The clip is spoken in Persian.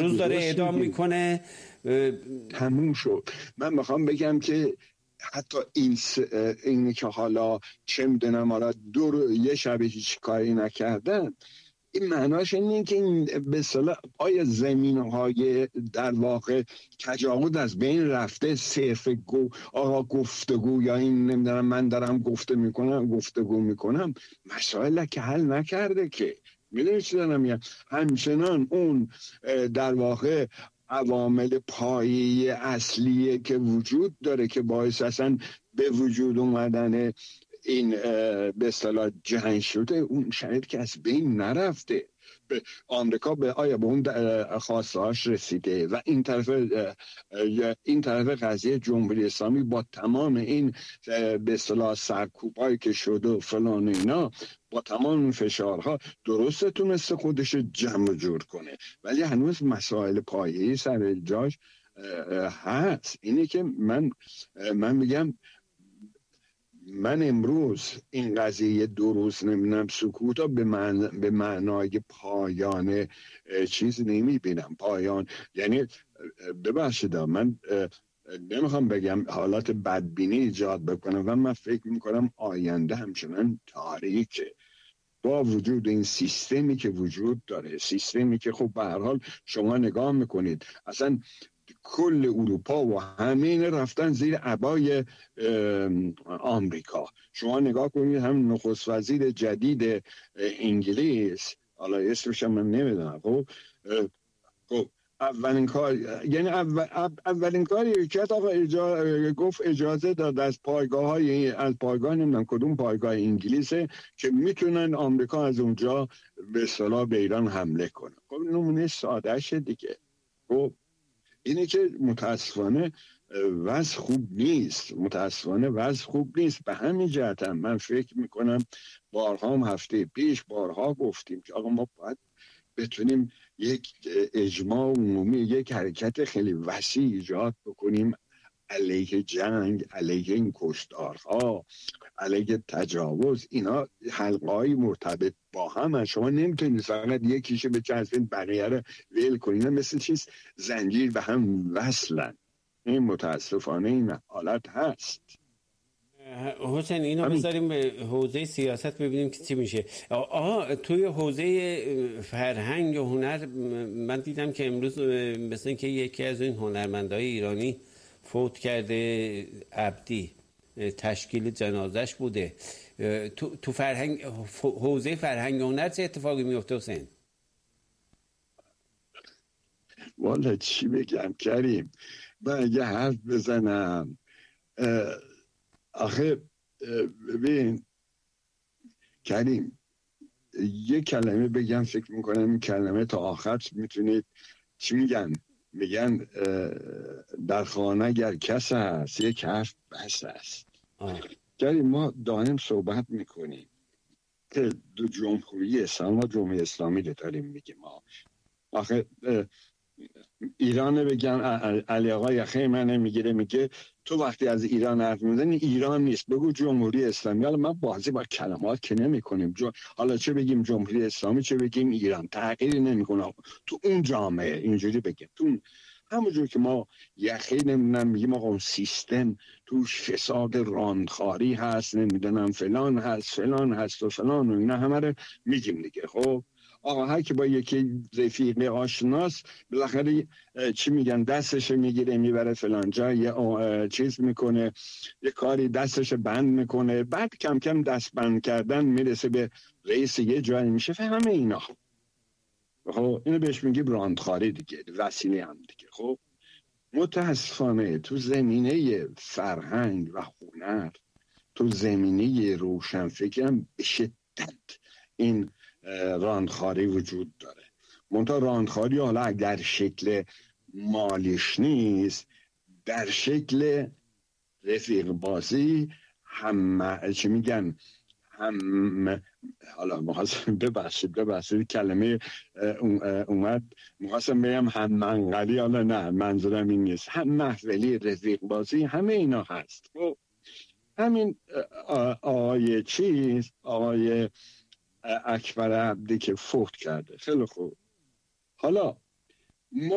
هنوز داره اعدام میکنه. تموم شد. من میخوام بگم که حتی این که حالا چه میدونم حالا یه شب هیچ کاری نکردن، این معناش اینه که این به اصطلاح آیا زمینهای در واقع تجاوز از بین رفته، صرف آقا گفتگو یا این نمیدونم من دارم گفتگو میکنم مسائل که حل نکرده که. میدونی چی دارم میگم؟ همچنان اون در واقع عوامل پایه‌ای اصلیه که وجود داره که باعث اصلا به وجود اومدن این به اصطلاح جنگ شده، اون شرایط که از بین نرفته. به آمریکا به اون خواستهاش رسیده و این طرف قضیه جمهوری اسلامی با تمام این به اصطلاح سرکوبایی که شده و فلان اینا، با تمام این فشارها درسته تونسته خودش جمع جور کنه، ولی هنوز مسائل پایه‌ای سر جاش هست. اینه که من میگم من امروز این قضیه 2 روز نمیدونم سکوتا به معنای پایان چیز نمیبینم. پایان یعنی ببخشید من نمیخوام بگم حالات بدبینی ایجاد بکنم و من فکر میکنم آینده همچنان تاریکه با وجود این سیستمی که وجود داره، سیستمی که خب به هر حال شما نگاه میکنید اصلا کل اروپا و همین رفتن زیر عبای آمریکا. شما نگاه کنید هم نخست وزیر جدید انگلیس، حالا اسمش من نمیدونم، خب اولین کار یعنی اولین کاری که گفت اجازه داد از پایگاه نمیدونم کدوم پایگاه انگلیسه که میتونن آمریکا از اونجا به اصطلاح به ایران حمله کنه. خب نمونه ساده شه دیگه. خب اینه که متاسفانه وضع خوب نیست، به همین جهت هم من فکر میکنم بارها هفته پیش بارها گفتیم که آقا ما باید بتونیم یک اجماع عمومی، یک حرکت خیلی وسیع ایجاد بکنیم علیه جنگ، علیه این کشتارها، علیه تجاوز. اینا حلقه‌های مرتبط با هم، شما نمیتونید فقط یکیشو به چسبید بقیه رو ول کنید. مثل چیز زنجیر به هم وصلن. این متاسفانه این حالت هست. حسین اینو بذاریم به حوزه سیاست ببینیم که چی میشه. توی حوزه فرهنگ و هنر من دیدم که امروز مثلا که یکی از این هنرمندای ایرانی فوت کرده، عبدی، تشکیل جنازش بوده. تو فرهنگ، حوزه فرهنگ و هنر چه اتفاقی میفته حسین؟ والا چی بگم کریم، من اگه حرف بزنم آخه ببین کریم یه کلمه بگم فکر میکنم این کلمه تا آخر میتونید چی میگن در خانه اگر کس هست یک حرف بس است. کریم ما دائم صحبت میکنیم که دو جمهوری اسلام و جمهوری اسلامی رو داریم میگیم. آخه ایران بگم علی آقا یخه من میگه تو وقتی از ایران حرف میزنی ایران نیست، بگو جمهوری اسلامی. حالا من بازی با کلمات که نمی کنیم، حالا چه بگیم جمهوری اسلامی چه بگیم ایران تغییری نمیکنه تو اون جامعه. اینجوری بگیم تو همونجور که ما یخه نمیدونم میگیم آقا اون سیستم توش فساد راندخاری هست، نمیدونم فلان هست و فلان و اینا همه رو میگیم دیگه. خب آقا هر که با یکی رفیق آشناس بالاخره چی میگن دستش میگیره میبره فلان جا، یه چیز میکنه، یه کاری دستش بند میکنه، بعد کم کم دست بند کردن میرسه به رئیس یه جایی میشه همه اینا. خب اینو بهش میگی براندخاری دیگه، وسیله هم دیگه. خب متاسفانه تو زمینه فرهنگ و هنر، تو زمینه روشنفکرم به شدت این راندخاری وجود داره. منتها راندخاری حالا در شکل مالیش نیست، در شکل رفیق بازی هم چی میگن حالا ببخشید کلمه اومد میخواستم بگم هم منقلی، حالا نه منظورم این نیست، هم محولی رفیق بازی همه اینا هست. همین آقای اکبر عبدی که فوت کرده خیلی خوب. حالا